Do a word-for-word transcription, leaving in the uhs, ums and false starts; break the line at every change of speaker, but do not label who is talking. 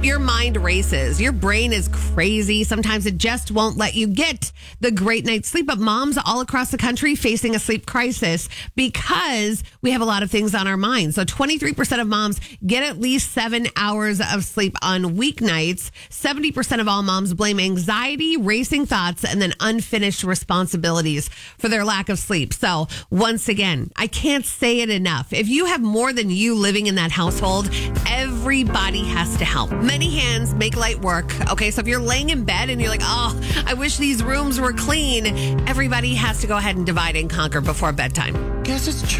sleep, your mind races. Your brain is crazy. Sometimes it just won't let you get the great night's sleep. But moms all across the country facing a sleep crisis because we have a lot of things on our minds. So twenty-three percent of moms get at least seven hours of sleep on weeknights. seventy percent of all moms blame anxiety, racing thoughts, and then unfinished responsibilities for their lack of sleep. So once again, I can't say it enough. If you have more than you living in that household, everybody has to help. Many hands make light work. Okay, so if you're laying in bed and you're like, oh, I wish these rooms were clean, everybody has to go ahead and divide and conquer before bedtime.
Guess it's true.